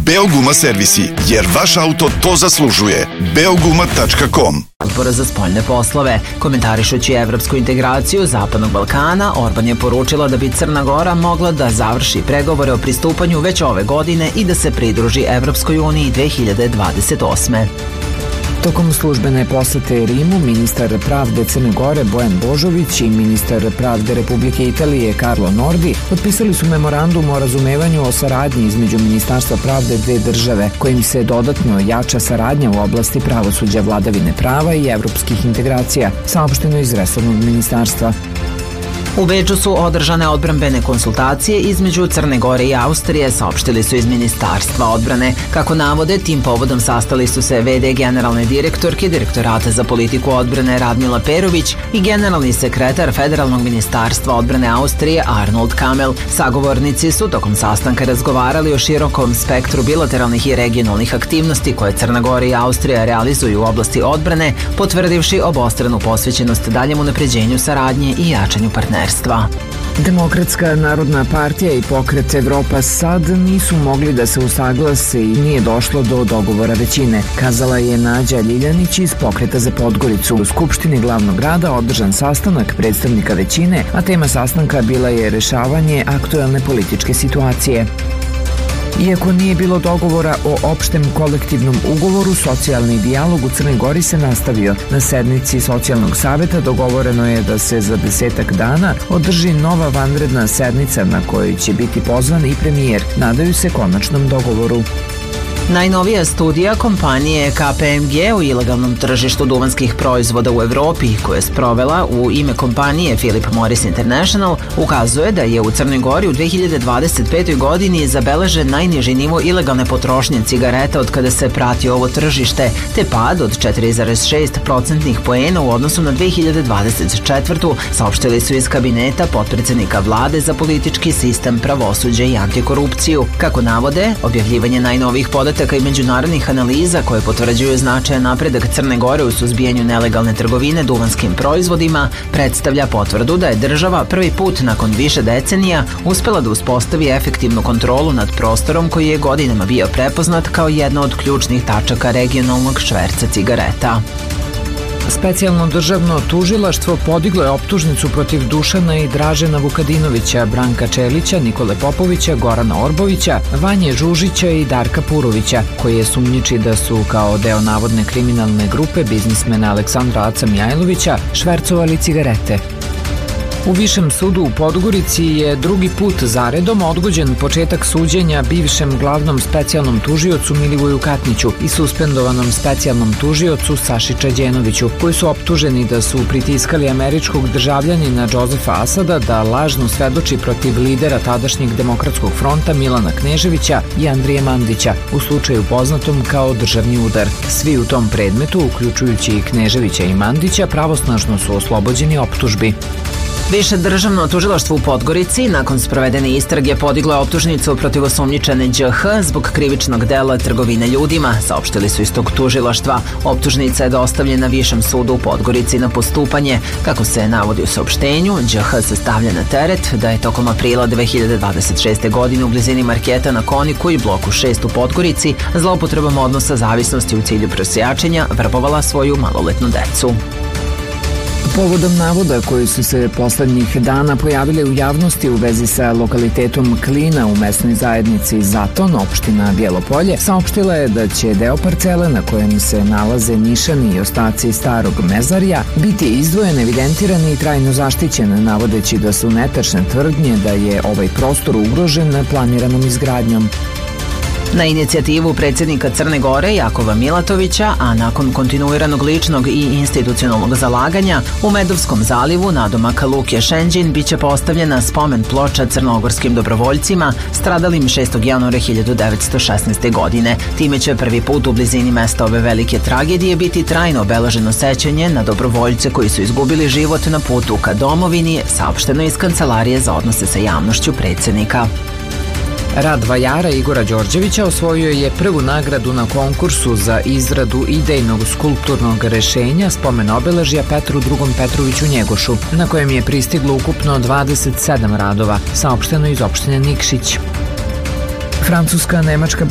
Beoguma servisi, jer vaš auto to zaslužuje. Beoguma.com. Odbora za spoljne poslove. Komentarišući evropsku integraciju Zapadnog Balkana, Orban je poručila da bi Crna Gora mogla da završi pregovore o pristupanju već ove godine i da se pridruži Evropskoj uniji 2028. Tokom službene posete Rimu, ministar pravde Crne Gore Bojan Božović i ministar pravde Republike Italije Carlo Nordi potpisali su memorandum o razumevanju o saradnji između Ministarstva pravde dve države, kojim se dodatno jača saradnja u oblasti pravosuđa, vladavine prava i evropskih integracija, saopšteno iz resornog ministarstva. U Beču su održane odbrambene konsultacije između Crne Gore i Austrije, saopštili su iz Ministarstva odbrane. Kako navode, tim povodom sastali su se VD generalne direktorke Direktorata za politiku odbrane Radmila Perović i generalni sekretar Federalnog ministarstva odbrane Austrije Arnold Kamel. Sagovornici su tokom sastanka razgovarali o širokom spektru bilateralnih i regionalnih aktivnosti koje Crna Gora i Austrija realizuju u oblasti odbrane, potvrdivši obostranu posvećenost daljem unapređenju saradnje i jačanju partnerstva. Demokratska narodna partija i pokret Evropa Sad nisu mogli da se usaglase i nije došlo do dogovora većine, kazala je Nađa Ljiljanić iz Pokreta za Podgoricu. U Skupštini glavnog grada održan sastanak predstavnika većine, a tema sastanka bila je rešavanje aktuelne političke situacije. Iako nije bilo dogovora o opštem kolektivnom ugovoru, socijalni dijalog u Crnoj Gori se nastavio. Na sednici Socijalnog saveta dogovoreno je da se za 10 dana održi nova vanredna sednica na kojoj će biti pozvan i premijer. Nadaju se konačnom dogovoru. Najnovija studija kompanije KPMG o ilegalnom tržištu duvanskih proizvoda u Evropi, koja je sprovela u ime kompanije Philip Morris International, ukazuje da je u Crnoj Gori u 2025. godini zabeležen najniži nivo ilegalne potrošnje cigareta od kada se prati ovo tržište, te pad od 4,6% poena u odnosu na 2024. saopštili su iz kabineta potpredsednika vlade za politički sistem, pravosuđe i antikorupciju. Kako navode, objavljivanje najnovijih podataka i međunarodnih analiza koje potvrđuju značajan napredak Crne Gore u suzbijanju nelegalne trgovine duvanskim proizvodima predstavlja potvrdu da je država prvi put nakon više decenija uspela da uspostavi efektivnu kontrolu nad prostorom koji je godinama bio prepoznat kao jedna od ključnih tačaka regionalnog šverca cigareta. Specijalno državno tužilaštvo podiglo je optužnicu protiv Dušana i Dražena Vukadinovića, Branka Čelića, Nikole Popovića, Gorana Orbovića, Vanje Žužića i Darka Purovića, koji je sumnjiči da su kao deo navodne kriminalne grupe biznismena Aleksandra Aca Mijajlovića švercovali cigarete. U Višem sudu u Podgorici je drugi put zaredom odgođen početak suđenja bivšem glavnom specijalnom tužiocu Milivoju Katniću i suspendovanom specijalnom tužiocu Saši Čađenoviću, koji su optuženi da su pritiskali američkog državljanina Džozefa Asada da lažno svedoči protiv lidera tadašnjeg Demokratskog fronta Milana Kneževića i Andrije Mandića u slučaju poznatom kao državni udar. Svi u tom predmetu, uključujući i Kneževića i Mandića, pravosnažno su oslobođeni optužbi. Više državno tužilaštvo u Podgorici nakon sprovedene istrage podiglo je optužnicu protiv osumnjičene ĐH zbog krivičnog dela trgovine ljudima, saopštili su iz tog tužilaštva. Optužnica je dostavljena Višem sudu u Podgorici na postupanje. Kako se navodi u saopštenju, ĐH se stavlja na teret da je tokom aprila 2026. godine u blizini marketa na Koniku i bloku 6 u Podgorici zloupotrebom odnosa zavisnosti u cilju prosjačenja vrbovala svoju maloletnu decu. Povodom navoda koji su se poslednjih dana pojavile u javnosti u vezi sa lokalitetom Klina u mesnoj zajednici Zaton, opština Bjelopolje, saopštila je da će deo parcele na kojem se nalaze nišani i ostaci starog mezarja biti izdvojen, evidentiran i trajno zaštićen, navodeći da su netačne tvrdnje da je ovaj prostor ugrožen planiranom izgradnjom. Na inicijativu predsjednika Crne Gore Jakova Milatovića, a nakon kontinuiranog ličnog i institucionalnog zalaganja, u Medovskom zalivu nadomak Luke Šenđin biće postavljena spomen ploča crnogorskim dobrovoljcima stradalim 6. januara 1916. godine. Time će prvi put u blizini mesta ove velike tragedije biti trajno obeleženo sećanje na dobrovoljce koji su izgubili život na putu ka domovini, saopšteno iz Kancelarije za odnose sa javnošću predsjednika. Rad vajara Igora Đorđevića osvojio je prvu nagradu na konkursu za izradu idejnog skulpturnog rešenja spomen obeležja Petru II. Petroviću Njegošu, na kojem je pristiglo ukupno 27 radova, saopšteno iz opštine Nikšić. Francuska, nemačka